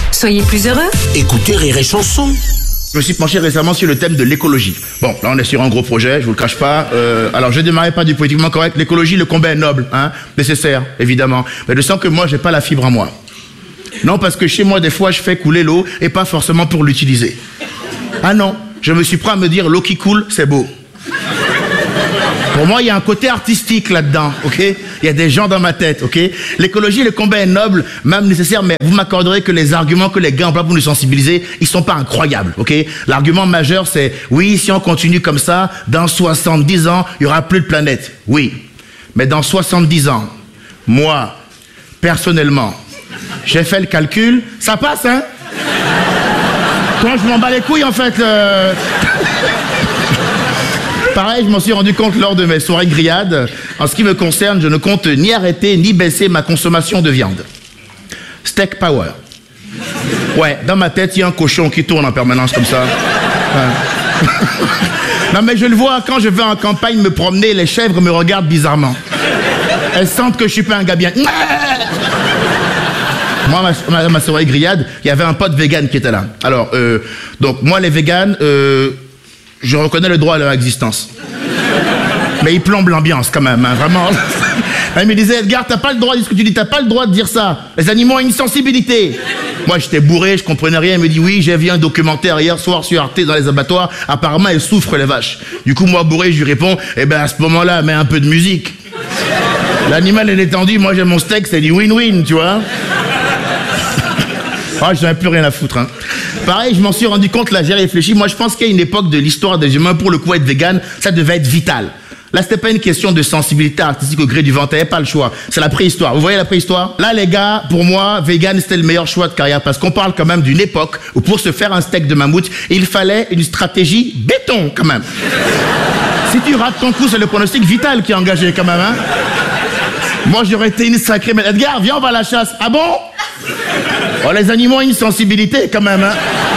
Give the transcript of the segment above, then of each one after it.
Soyez plus heureux. Écoutez Rire et Chanson. Je me suis penché récemment sur le thème de l'écologie. Bon, là on est sur un gros projet, je vous le cache pas. Alors je démarrais pas du politiquement correct. L'écologie, le combat est noble, hein, nécessaire, évidemment. Mais je sens que moi, j'ai pas la fibre en moi. Non, parce que chez moi, des fois, je fais couler l'eau et pas forcément pour l'utiliser. Ah non, je me suis prêt à me dire l'eau qui coule, c'est beau. Pour moi, il y a un côté artistique là-dedans, ok? Il y a des gens dans ma tête, ok? L'écologie, le combat est noble, même nécessaire, mais vous m'accorderez que les arguments que les gars emploient pour nous sensibiliser, ils sont pas incroyables, ok? L'argument majeur, c'est, oui, si on continue comme ça, dans 70 ans, il y aura plus de planète. Oui. Mais dans 70 ans, moi, personnellement, j'ai fait le calcul, ça passe, hein? Quand je m'en bats les couilles, en fait, Pareil, je m'en suis rendu compte lors de mes soirées grillades. En ce qui me concerne, je ne compte ni arrêter ni baisser ma consommation de viande. Steak power. Ouais, dans ma tête, il y a un cochon qui tourne en permanence comme ça. Ouais. Non mais je le vois, quand je vais en campagne me promener, les chèvres me regardent bizarrement. Elles sentent que je suis pas un gars bien. Moi, ma soirée grillade, il y avait un pote vegan qui était là. Alors, donc moi les véganes, je reconnais le droit à leur existence. Mais ils plombent l'ambiance quand même, hein, vraiment. Il me disait, Edgar, t'as pas le droit de dire ce que tu dis, t'as pas le droit de dire ça. Les animaux ont une sensibilité. Moi, j'étais bourré, je comprenais rien. Il me dit, oui, j'ai vu un documentaire hier soir sur Arte dans les abattoirs. Apparemment, elles souffrent, les vaches. Du coup, moi, bourré, je lui réponds, eh ben, à ce moment-là, mets un peu de musique. L'animal est détendu, moi, j'ai mon steak, c'est du win-win, tu vois. Ah, j'en ai plus rien à foutre, hein. Pareil, je m'en suis rendu compte, là, j'ai réfléchi. Moi, je pense qu'il y a une époque de l'histoire des humains, pour le coup, être vegan, ça devait être vital. Là, c'était pas une question de sensibilité artistique au gré du vent, t'avais pas le choix. C'est la préhistoire. Vous voyez la préhistoire? Là, les gars, pour moi, vegan, c'était le meilleur choix de carrière, parce qu'on parle quand même d'une époque où pour se faire un steak de mammouth, il fallait une stratégie béton, quand même. Si tu rates ton coup, c'est le pronostic vital qui est engagé, quand même, hein. Moi, j'aurais été une sacrée... Edgar, viens, on va à la chasse. Ah bon? Oh, les animaux ont une sensibilité, quand même, hein.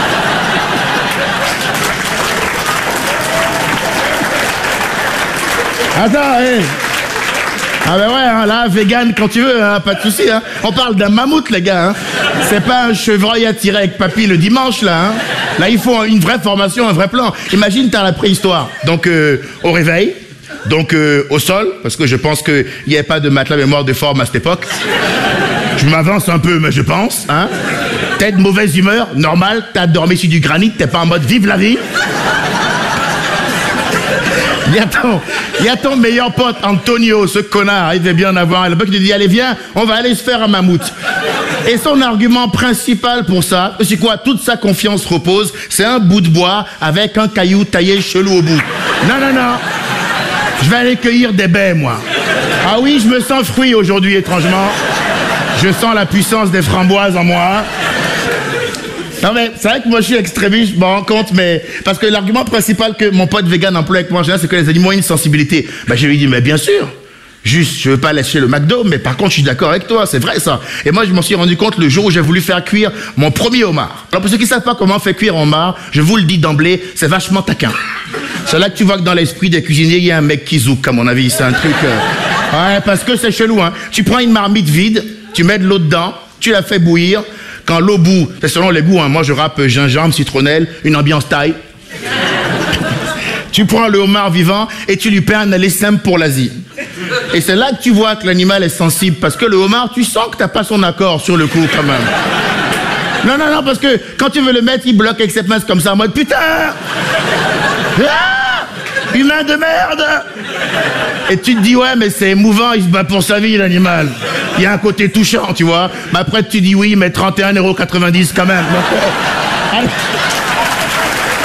Attends, hé. Ah ben ouais, hein, là, vegan quand tu veux, hein, pas de souci, hein. On parle d'un mammouth, les gars, hein. C'est pas un chevreuil à tirer avec papy le dimanche, là, hein. Là, il faut une vraie formation, un vrai plan. Imagine, t'as la préhistoire. Donc, au réveil, donc au sol, parce que je pense qu'il n'y avait pas de matelas mémoire de forme à cette époque. Je m'avance un peu, mais je pense, hein. T'es de mauvaise humeur, normal, t'as dormi sur du granit, t'es pas en mode vive la vie. Il y a ton meilleur pote, Antonio, ce connard, il devait bien en avoir. Le mec te dit, allez viens, on va aller se faire un mammouth. Et son argument principal pour ça, c'est quoi? Toute sa confiance repose, c'est un bout de bois avec un caillou taillé chelou au bout. Non, non, non. Je vais aller cueillir des baies, moi. Ah oui, je me sens fruit aujourd'hui, étrangement. Je sens la puissance des framboises en moi. Non mais c'est vrai que moi je suis extrémiste, je me rends compte, mais... Parce que l'argument principal que mon pote vegan emploie avec moi en général, c'est que les animaux ont une sensibilité. Ben je lui dis, mais bien sûr. Juste, je veux pas lâcher le McDo, mais par contre je suis d'accord avec toi, c'est vrai ça. Et moi je m'en suis rendu compte le jour où j'ai voulu faire cuire mon premier homard. Alors pour ceux qui savent pas comment on fait cuire un homard, je vous le dis d'emblée, c'est vachement taquin. C'est là que tu vois que dans l'esprit des cuisiniers, il y a un mec qui zouk, à mon avis, c'est un truc... Ouais, parce que c'est chelou, hein. Tu prends une marmite vide, tu mets de l'eau dedans, tu la fais bouillir. Quand l'eau bout, c'est selon les goûts, hein. Moi je râpe gingembre, citronnelle, une ambiance thaï. Tu prends le homard vivant et tu lui paies un aller simple pour l'Asie. Et c'est là que tu vois que l'animal est sensible, parce que le homard, tu sens que t'as pas son accord sur le coup quand même. Non, non, non, parce que quand tu veux le mettre, il bloque avec cette masse comme ça, en mode putain, ah, humain de merde. Et tu te dis ouais, mais c'est émouvant, il se bat pour sa vie l'animal. Il y a un côté touchant, tu vois. Mais après tu dis oui, mais 31,90 € quand même. Donc,